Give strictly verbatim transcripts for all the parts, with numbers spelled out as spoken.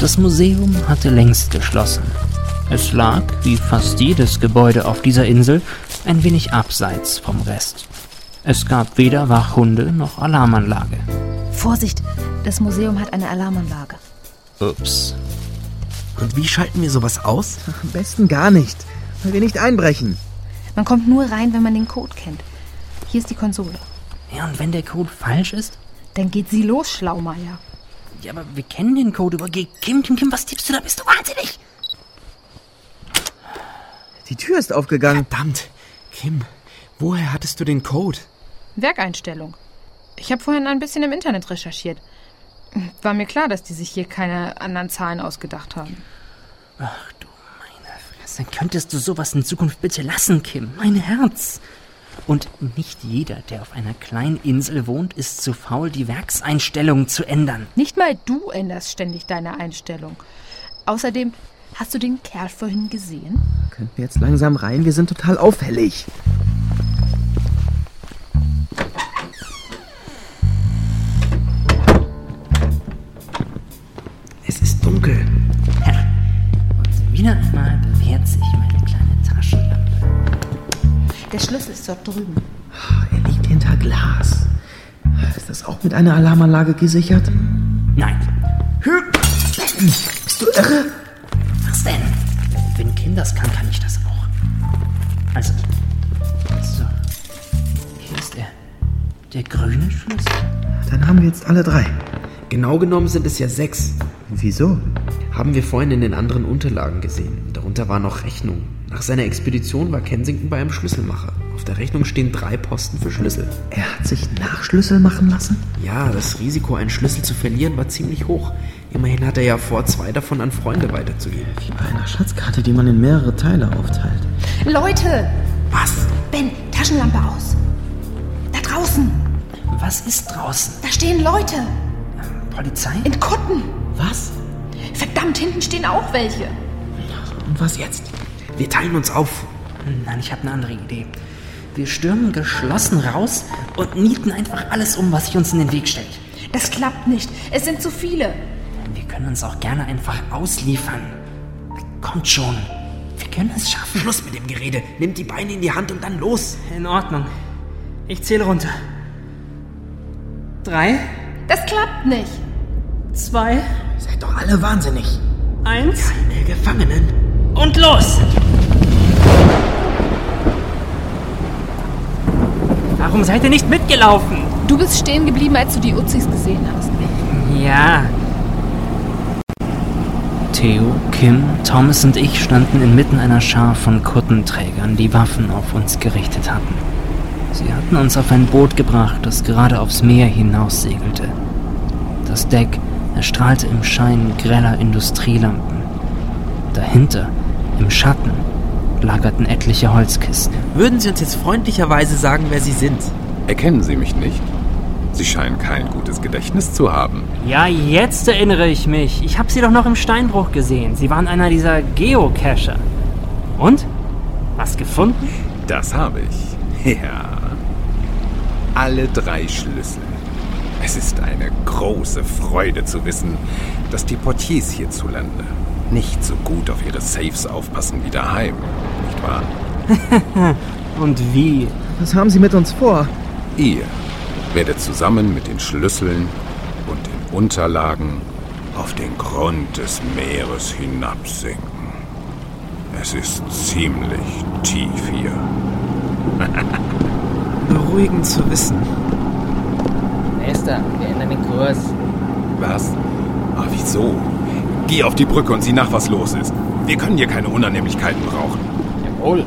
Das Museum hatte längst geschlossen. Es lag, wie fast jedes Gebäude auf dieser Insel, ein wenig abseits vom Rest. Es gab weder Wachhunde noch Alarmanlage. Vorsicht, das Museum hat eine Alarmanlage. Ups. Und wie schalten wir sowas aus? Am besten gar nicht, weil wir nicht einbrechen. Man kommt nur rein, wenn man den Code kennt. Hier ist die Konsole. Ja, und wenn der Code falsch ist? Dann geht sie los, Schlaumeier. Ja, aber wir kennen den Code über G. Kim, Kim, Kim, was tippst du da? Bist du wahnsinnig? Die Tür ist aufgegangen. Verdammt. Kim, woher hattest du den Code? Werkeinstellung. Ich habe vorhin ein bisschen im Internet recherchiert. War mir klar, dass die sich hier keine anderen Zahlen ausgedacht haben. Ach du meine Fresse, könntest du sowas in Zukunft bitte lassen, Kim? Mein Herz. Und nicht jeder, der auf einer kleinen Insel wohnt, ist zu faul, die Werkseinstellungen zu ändern. Nicht mal du änderst ständig deine Einstellung. Außerdem, hast du den Kerl vorhin gesehen? Könnten wir jetzt langsam rein? Wir sind total auffällig. Es ist dunkel. Ja. Und wieder einmal bewährt sich meine kleine Taschenlampe. Der Schlüssel ist dort drüben. Er liegt hinter Glas. Ist das auch mit einer Alarmanlage gesichert? Nein. Bist du irre? Was denn? Wenn Kim das kann, kann ich das auch. Also, so. Hier ist er. Der grüne Schlüssel. Dann haben wir jetzt alle drei. Genau genommen sind es ja sechs. Wieso? Haben wir vorhin in den anderen Unterlagen gesehen. Darunter war noch Rechnung. Nach seiner Expedition war Kensington bei einem Schlüsselmacher. Auf der Rechnung stehen drei Posten für Schlüssel. Er hat sich Nachschlüssel machen lassen? Ja, das Risiko, einen Schlüssel zu verlieren, war ziemlich hoch. Immerhin hat er ja vor, zwei davon an Freunde weiterzugeben. Wie bei einer Schatzkarte, die man in mehrere Teile aufteilt. Leute! Was? Ben, Taschenlampe aus. Da draußen. Was ist draußen? Da stehen Leute. Polizei? In Kutten. Was? Verdammt, hinten stehen auch welche. Und was jetzt? Wir teilen uns auf. Nein, ich habe eine andere Idee. Wir stürmen geschlossen raus und nieten einfach alles um, was sich uns in den Weg stellt. Das klappt nicht. Es sind zu viele. Wir können uns auch gerne einfach ausliefern. Kommt schon. Wir können es schaffen. Schluss mit dem Gerede. Nehmt die Beine in die Hand und dann los. In Ordnung. Ich zähle runter. Drei, Das klappt nicht. zwei, Seid doch alle wahnsinnig. eins Keine Gefangenen. und los! Warum seid ihr nicht mitgelaufen? Du bist stehen geblieben, als du die Uzis gesehen hast. Ja. Theo, Kim, Thomas und ich standen inmitten einer Schar von Kuttenträgern, die Waffen auf uns gerichtet hatten. Sie hatten uns auf ein Boot gebracht, das gerade aufs Meer hinaus segelte. Das Deck erstrahlte im Schein greller Industrielampen. Dahinter, im Schatten, lagerten etliche Holzkisten. Würden Sie uns jetzt freundlicherweise sagen, wer Sie sind? Erkennen Sie mich nicht? Sie scheinen kein gutes Gedächtnis zu haben. Ja, jetzt erinnere ich mich. Ich habe sie doch noch im Steinbruch gesehen. Sie waren einer dieser Geocacher. Und? Was gefunden? Das habe ich. Ja. Alle drei Schlüssel. Es ist eine große Freude zu wissen, dass die Portiers hierzulande nicht so gut auf ihre Safes aufpassen wie daheim, nicht wahr? Und wie? Was haben Sie mit uns vor? Ihr werdet zusammen mit den Schlüsseln und den Unterlagen auf den Grund des Meeres hinabsinken. Es ist ziemlich tief hier. Beruhigend zu wissen. Meister, wir ändern den Kurs. Was? Ah, wieso? Geh auf die Brücke und sieh nach, was los ist. Wir können hier keine Unannehmlichkeiten brauchen. Jawohl.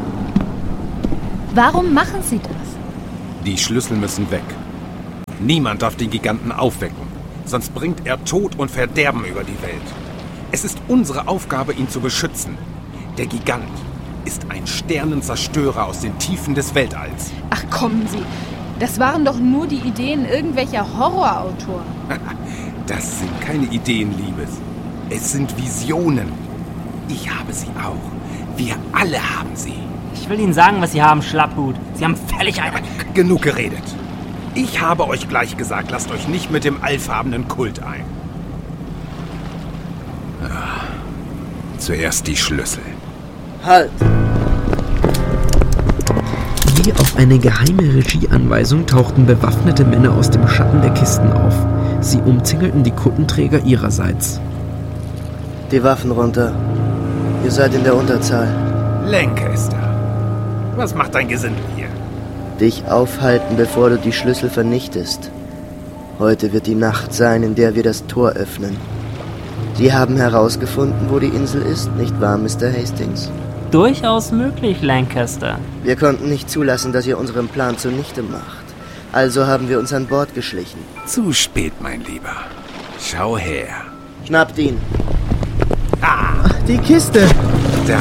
Warum machen Sie das? Die Schlüssel müssen weg. Niemand darf den Giganten aufwecken, sonst bringt er Tod und Verderben über die Welt. Es ist unsere Aufgabe, ihn zu beschützen. Der Gigant ist ein Sternenzerstörer aus den Tiefen des Weltalls. Ach, kommen Sie. Das waren doch nur die Ideen irgendwelcher Horrorautoren. Das sind keine Ideen, Liebes. Es sind Visionen. Ich habe sie auch. Wir alle haben sie. Ich will Ihnen sagen, was Sie haben, Schlapphut. Sie haben völlig ein... Genug geredet. Ich habe euch gleich gesagt, lasst euch nicht mit dem allfarbenen Kult ein. Ah, zuerst die Schlüssel. Halt! Wie auf eine geheime Regieanweisung tauchten bewaffnete Männer aus dem Schatten der Kisten auf. Sie umzingelten die Kuttenträger ihrerseits. Die Waffen runter. Ihr seid in der Unterzahl. Lancaster, was macht dein Gesindel hier? Dich aufhalten, bevor du die Schlüssel vernichtest. Heute wird die Nacht sein, in der wir das Tor öffnen. Sie haben herausgefunden, wo die Insel ist, nicht wahr, Mister Hastings? Durchaus möglich, Lancaster. Wir konnten nicht zulassen, dass ihr unseren Plan zunichte macht. Also haben wir uns an Bord geschlichen. Zu spät, mein Lieber. Schau her. Schnappt ihn. Ah, Die Kiste! da.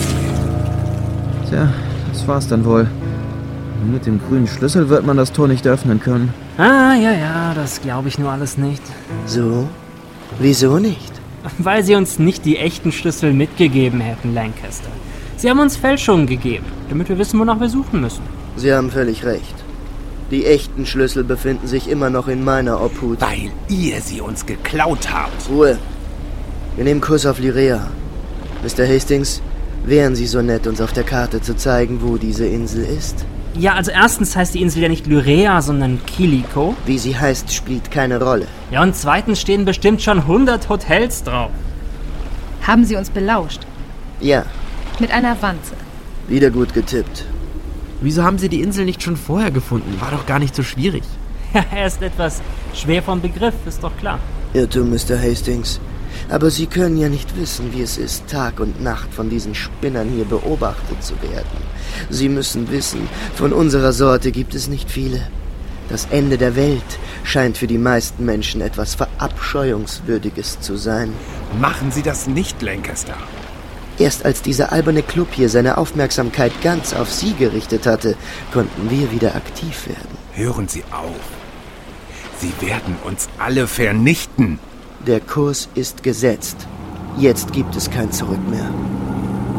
Tja, das war's dann wohl. Nur mit dem grünen Schlüssel wird man das Tor nicht öffnen können. Ah, ja, ja, das glaube ich nur alles nicht. So? Wieso nicht? Weil sie uns nicht die echten Schlüssel mitgegeben hätten, Lancaster. Sie haben uns Fälschungen gegeben, damit wir wissen, wonach wir suchen müssen. Sie haben völlig recht. Die echten Schlüssel befinden sich immer noch in meiner Obhut. Weil ihr sie uns geklaut habt. Ruhe. Wir nehmen Kurs auf Lyrea. Mister Hastings, wären Sie so nett, uns auf der Karte zu zeigen, wo diese Insel ist? Ja, also erstens heißt die Insel ja nicht Lyrea, sondern Kiliko. Wie sie heißt, spielt keine Rolle. Ja, und zweitens stehen bestimmt schon hundert Hotels drauf. Haben Sie uns belauscht? Ja, Mit einer Wanze. wieder gut getippt. Wieso haben sie die Insel nicht schon vorher gefunden? War doch gar nicht so schwierig. Ja, er ist etwas schwer vom Begriff, ist doch klar. Irrtum, Mister Hastings. Aber Sie können ja nicht wissen, wie es ist, Tag und Nacht von diesen Spinnern hier beobachtet zu werden. Sie müssen wissen, von unserer Sorte gibt es nicht viele. Das Ende der Welt scheint für die meisten Menschen etwas Verabscheuungswürdiges zu sein. Machen Sie das nicht, Lancaster. Erst als dieser alberne Club hier seine Aufmerksamkeit ganz auf Sie gerichtet hatte, konnten wir wieder aktiv werden. Hören Sie auf. Sie werden uns alle vernichten. Der Kurs ist gesetzt. Jetzt gibt es kein Zurück mehr.